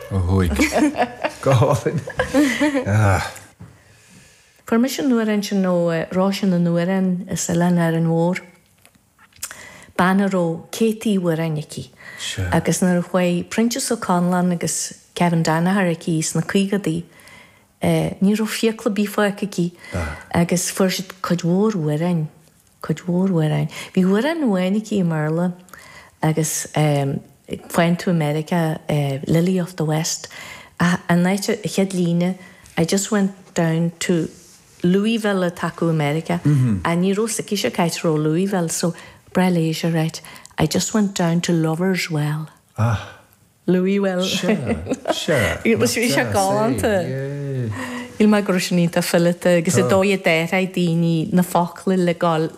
Húig. Gáin. Permission nuair sin nó rásin na nuair is a lena ar an mór. Banner ó Katie Waranicky. Agus nar chuoi Princess O'Conlan agus Kevin Danaher aquí na cuigadaí. Ní ro fiacla bífa aquí. Agus fuirsid codhór Waran. Codhór Waran. Bhí Waran Waranicky Merla agus went to America, Lily of the West. And night Hedline, I just went down to Louisville Taco America. And ní ro sikisha kaitro Louisville, so Brelasia, right. I just went down to Lover's Well. Louisville. Sure. It was really galante. Il ma grosnita fillete, gus a dói a deir ai dini na fochle legal